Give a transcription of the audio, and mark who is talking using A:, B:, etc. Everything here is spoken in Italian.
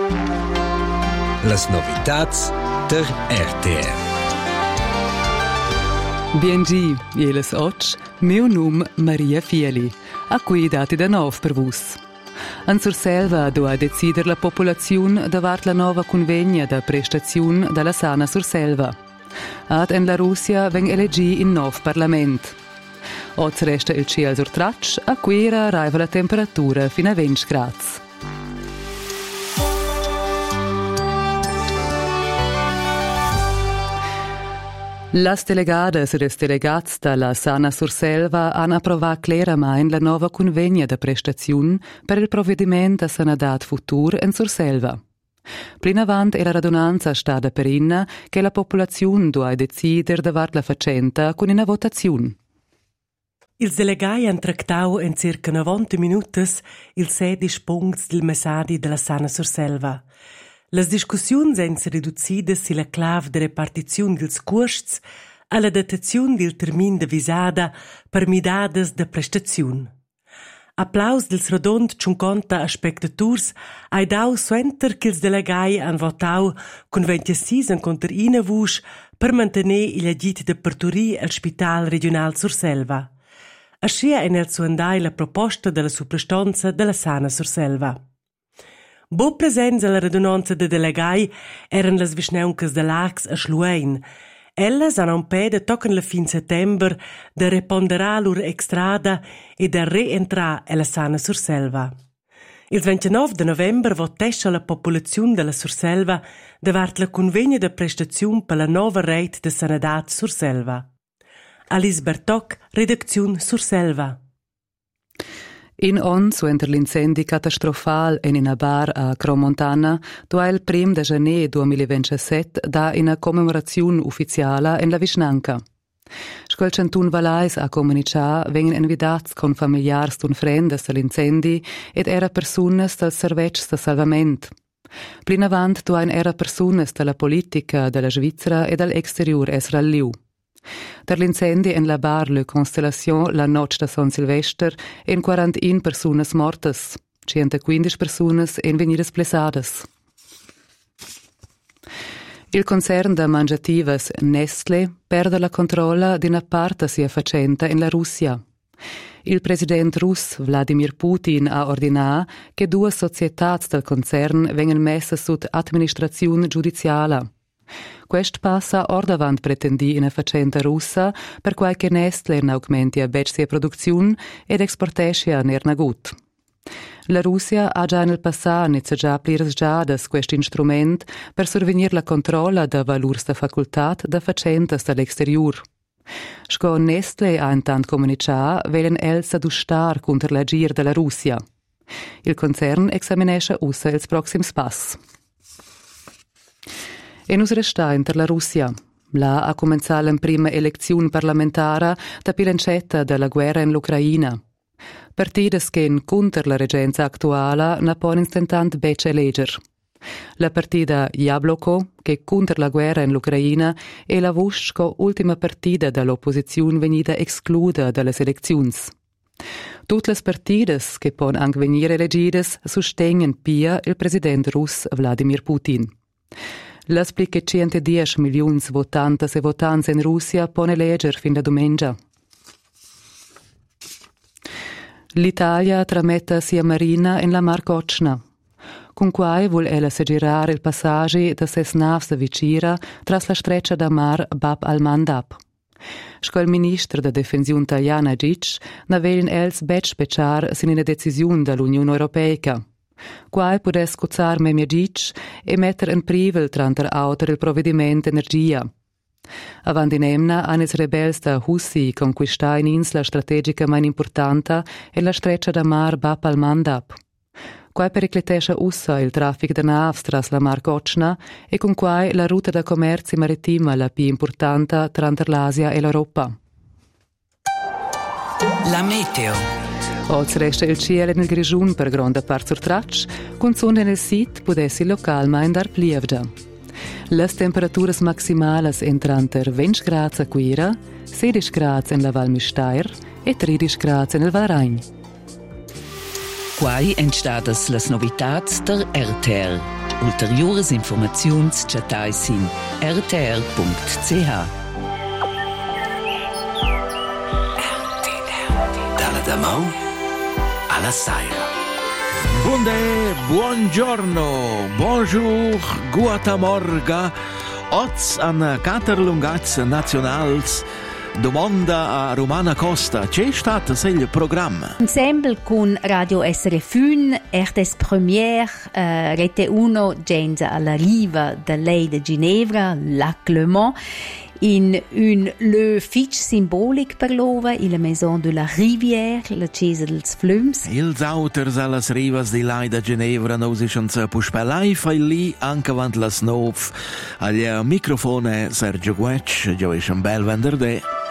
A: Las novitats der RTR.
B: Biengi, ieles och, meu num Maria Fieli, a cui dati da nov per vus. En Surselva do a decider la popolaziun davart la nova convegna da prestaziun dalla sana Surselva. Ad en la Russia veng elegi in nov parlament. Oz resta il ciel sur tratsch, a quera arriva la temperatura fino a 20 gradi. Las delegadas e les delegats dalla Sana Surselva han approvat clarament la nova convegna de prestaziun per il provvediment a sanadat futur en Surselva. Plin avant era radunanza stada per inna che la popolaziun dua decider davart la facenta con una votaziun.
C: Ils delegai han tractau en circa 90 minutos il 16 punts del messadi della Sana Surselva. Las discussiuns han si riduzidas sila clav de repartiziun dils cuosts alla dataziun dil termin de visada per midades de prestaziun. Applaus dils rodond 50 spectaturs ai dau suenter che ils delegai han votau con 26 en contra ina vusch per mantenere il agit de perturir al Spital Regional Surselva. Ascia en el suandai la proposta della suprastanza della Sana Surselva. Bo presents alla radunanza de delegai eran las vischnauncas de l'Ax a Schluein. Ellas han ampeda tocan la fin settember de reponderar lur extrada e de reentrar alla Sana Surselva. Il 29 de november votescha la popolaziun della Surselva davart la convegna de prestaziun per la nova reit de sanadat Surselva. Alice Bertoc, redaziun Surselva.
B: In on suenter l'incendi catastrofal in una bar a Cromontana, dove il 1 de gener 2027 da una commemorazione ufficiale in la Vischnanca. Scol centun valais a comunicar vengono invitati con familiars d'un frendes dell'incendi ed era personas del servetsch de salvament. Plin avant dove era personas della politica della Svizzera e dell'exterior esraliu. Per l'incendi in la bar Le Constellation la noche de San Silvester en 41 personas mortes, 115 personas en venidas blessades. Il concern de mangiatives Nestlé perde la controlla di una parte sia facenta in la Russia. Il president russ Vladimir Putin ha ordinato che due società del concern vengano messe sotto amministrazione giudiziale. Quest passa ordavant pretendi una facenta russa per quai che Nestlé augmenti a bec sia produzione ed exportescia nerna gut. La Russia ha già nel passato iniziato pliras giadas quest instrument per survenir la controlla da valurs da facultat da facentas dall'exterior. Sco Nestlé ha intant comunicar velen els adustar contra l'agir della Russia. Il concern examinescha ussa ils proxims pass. E nus resta inter la Russia. Là ha comenzato la prima elezione parlamentare da pilancetta della guerra in l'Ucraina. Partides che contro la regenza attuale ne pon instantant bec eleger. La partida Jabloko, che contro la guerra in l'Ucraina, è la vosca ultima partida dell'opposizione venida esclusa dalle elezioni. Tutte le partide che pon anche venire elegidas sostengono pia il presidente russo Vladimir Putin. Las pli che 110 milions votantes e votants in Russia pone eleger fin da domenica. L'Italia trametta sia marina in la Mar Cocna. Con quai vuol ella segirare il passaggio da ses navs da vicira tras la streccia da mar Bab al-Mandab. Scol ministro da difensione italiana Gic navelin els bec speciar sin una decisione dall'Unione Europea. Quai può scozzar me Gic e mettere in privel tranter autor il provvedimento energia. Avant in emna han ils rebels da Hussi conquistai in insla strategica mai importante e la streccia da mar Bab al-Mandab. Quai pericletescha ussa il traffic de navs tras la Mar Cocna e con quai la ruta da commerci marittima la più importante tranter l'Asia e l'Europa.
A: La meteo.
B: Oggi resta il cielo nel grigiun per grande parte sur traccia, con sonde nel sit potessi localmente dar plievgia. Le temperature maximali entran per 20 gradi a Quira, 16 gradi in la Val Müstair e 13 gradi nel Val Rhein.
A: Quai entstadas las novitats der RTR. ulteriores informaziuns chatai sin rtr.ch. Dalla Damau alla Saira.
D: Buongiorno, bonjour, guten Morgen. Oz an Caterlungats Nationals domanda a Romana Costa. C'è stato il programma?
E: Ensemble con Radio SRF 1, RTS Première, Rete 1, Genza alla riva da lei de Ginevra, Lac Le Mans, in un le fitch symbolic per l'ova, la Maison de la Rivière, la Chiesa dels Flums.
D: Ils auters allas rivas di Lai da Ginevra nos ischens puspelai fai lì anche avant las nov. Agli microfone Sergio Guec, gio isch un bel venderdì.